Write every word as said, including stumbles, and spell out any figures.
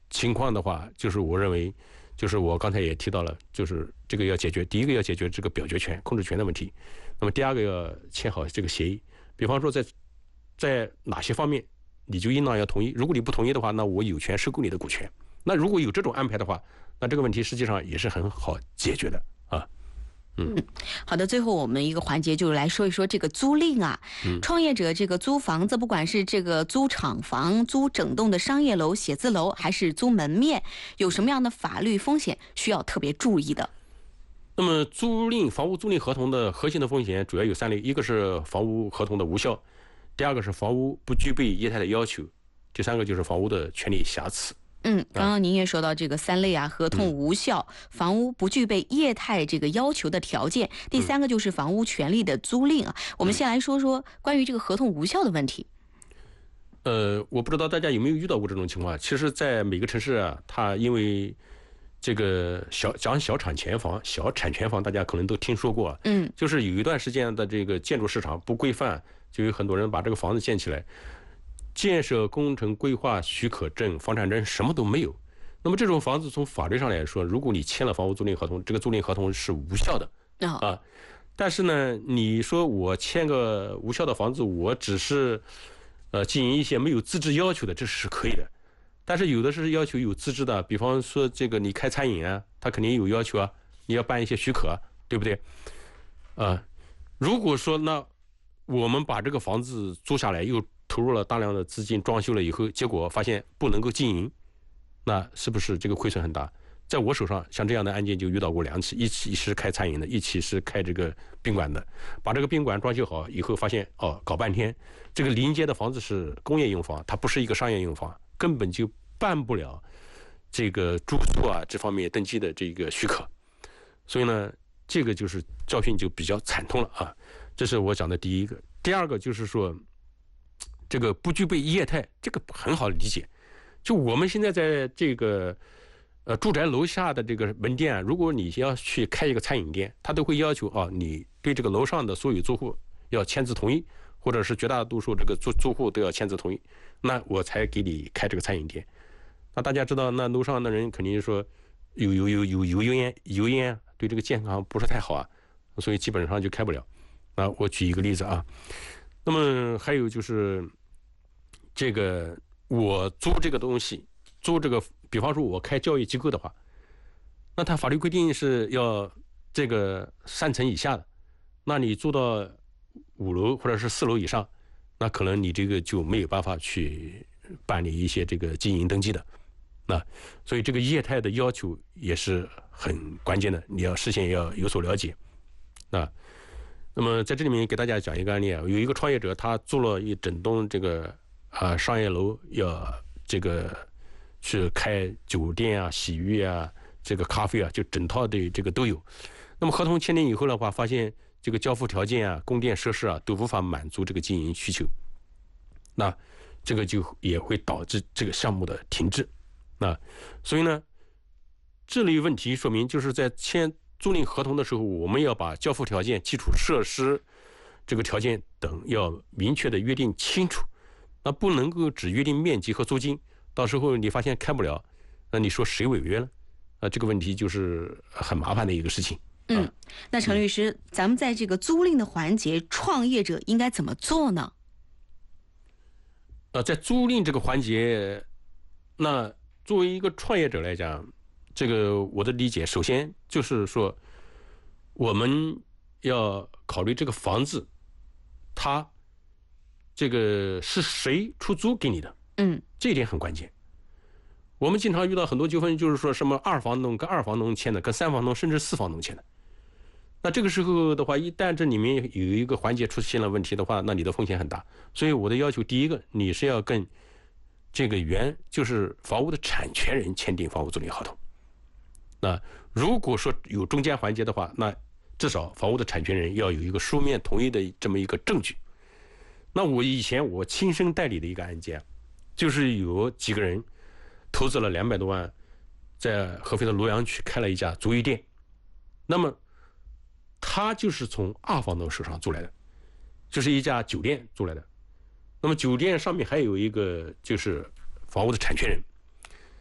情况的话，就是我认为，就是我刚才也提到了，就是这个要解决，第一个要解决这个表决权、控制权的问题，那么第二个要签好这个协议，比方说在在哪些方面你就应当要同意，如果你不同意的话，那我有权收购你的股权。那如果有这种安排的话，那这个问题实际上也是很好解决的啊。嗯， 好的，最后我们一个环节就来说一说这个租赁啊。嗯、创业者这个租房子，不管是这个租厂房、租整栋的商业楼、写字楼，还是租门面，有什么样的法律风险需要特别注意的？ 那么租赁房屋租赁合同的核心的风险主要有三类，一个是房屋合同的无效，第二个是房屋不具备业态的要求，第三个就是房屋的权利瑕疵。 嗯，刚刚您也说到这个三类啊，合同无效、嗯、房屋不具备业态这个要求的条件，第三个就是房屋权利的租赁啊。嗯、我们先来说说关于这个合同无效的问题。 呃，我不知道大家有没有遇到过这种情况。其实，在每个城市啊，它因为这个小讲小产权房、小产权房，大家可能都听说过。嗯，就是有一段时间的这个建筑市场不规范，就有很多人把这个房子建起来。建设工程规划许可证、房产证什么都没有，那么这种房子从法律上来说，如果你签了房屋租赁合同，这个租赁合同是无效的、oh. 啊。但是呢，你说我签个无效的房子，我只是呃经营一些没有资质要求的，这是可以的。但是有的是要求有资质的，比方说这个你开餐饮啊，他肯定有要求啊，你要办一些许可，对不对？啊，如果说那我们把这个房子租下来又投入了大量的资金装修了以后，结果发现不能够经营，那是不是这个亏损很大？在我手上像这样的案件就遇到过两起，一起是开餐饮的，一起是开这个宾馆的。把这个宾馆装修好以后，发现哦，搞半天这个临街的房子是工业用房，它不是一个商业用房，根本就办不了这个住宿啊这方面登记的这个许可。所以呢，这个就是教训就比较惨痛了啊。这是我讲的第一个。第二个就是说，这个不具备业态，这个很好理解。就我们现在在这个呃住宅楼下的这个门店啊，如果你要去开一个餐饮店，他都会要求啊，你对这个楼上的所有租户要签字同意，或者是绝大多数这个租租户都要签字同意，那我才给你开这个餐饮店。那大家知道，那楼上的人肯定说有有有有油烟油烟对这个健康不是太好啊，所以基本上就开不了。那我举一个例子啊，那么还有就是这个我租这个东西，租这个，比方说我开教育机构的话，那它法律规定是要这个三层以下的，那你租到五楼或者是四楼以上，那可能你这个就没有办法去办理一些这个经营登记的。那所以这个业态的要求也是很关键的，你要事先要有所了解。那那么在这里面给大家讲一个案例啊，有一个创业者他租了一整栋这个啊商业楼，要这个去开酒店啊、洗浴啊、这个咖啡啊，就整套的这个都有。那么合同签订以后的话，发现这个交付条件啊、供电设施啊都无法满足这个经营需求，那这个就也会导致这个项目的停滞。那所以呢，这类问题说明就是在签租赁合同的时候，我们要把交付条件、基础设施这个条件等要明确的约定清楚，那不能够只约定面积和租金，到时候你发现开不了，那你说谁违约了？啊，这个问题就是很麻烦的一个事情。 嗯，啊、那陈律师、嗯，咱们在这个租赁的环节，创业者应该怎么做呢？ 呃，在租赁这个环节，那作为一个创业者来讲，这个我的理解，首先就是说，我们要考虑这个房子，它这个是谁出租给你的？嗯，这一点很关键。我们经常遇到很多纠纷，就是说什么二房东跟二房东签的，跟三房东甚至四房东签的。那这个时候的话，一旦这里面有一个环节出现了问题的话，那你的风险很大。所以我的要求，第一个，你是要跟这个原就是房屋的产权人签订房屋租赁合同。那如果说有中间环节的话，那至少房屋的产权人要有一个书面同意的这么一个证据。那我以前我亲身代理的一个案件，就是有几个人投资了两百多万，在合肥的罗阳区开了一家足浴店，那么他就是从二房东手上租来的，就是一家酒店租来的。那么酒店上面还有一个就是房屋的产权人，